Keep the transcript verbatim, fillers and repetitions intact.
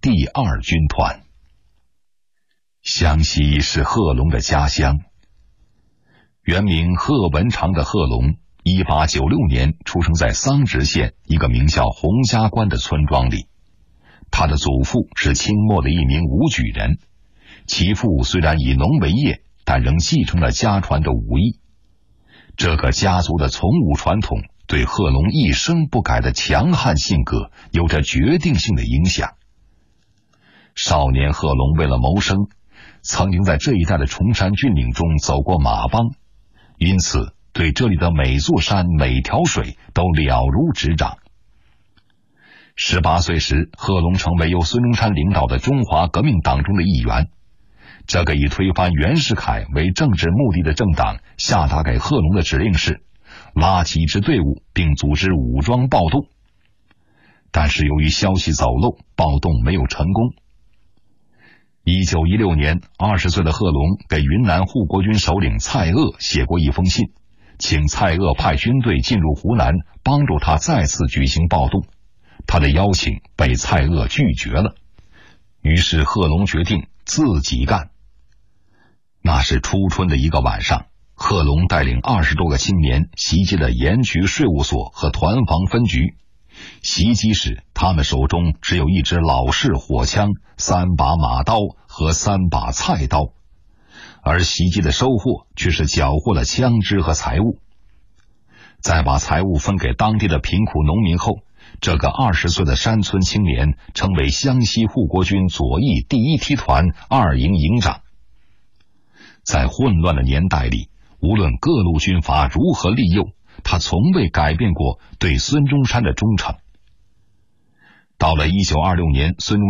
第二军团。湘西是贺龙的家乡，原名贺文长的贺龙一八九六年出生在桑植县一个名叫洪家关的村庄里。他的祖父是清末的一名武举人，其父虽然以农为业，但仍继承了家传的武艺。这个家族的从武传统对贺龙一生不改的强悍性格有着决定性的影响。少年贺龙为了谋生，曾经在这一带的崇山峻岭中走过马帮，因此对这里的每座山每条水都了如指掌。十八岁时，贺龙成为由孙中山领导的中华革命党中的一员。这个以推翻袁世凯为政治目的的政党下达给贺龙的指令是拉起一支队伍并组织武装暴动，但是由于消息走漏，暴动没有成功。一九一六年，二十岁的贺龙给云南护国军首领蔡锷写过一封信，请蔡锷派军队进入湖南，帮助他再次举行暴动。他的邀请被蔡锷拒绝了，于是贺龙决定自己干。那是初春的一个晚上，贺龙带领二十多个青年袭击了盐局税务所和团防分局。袭击时，他们手中只有一支老式火枪、三把马刀和三把菜刀，而袭击的收获却是缴获了枪支和财物。在把财物分给当地的贫苦农民后，这个二十岁的山村青年成为湘西护国军左翼第一梯团二营营长。在混乱的年代里，无论各路军阀如何利诱，他从未改变过对孙中山的忠诚。到了一九二六年，孙中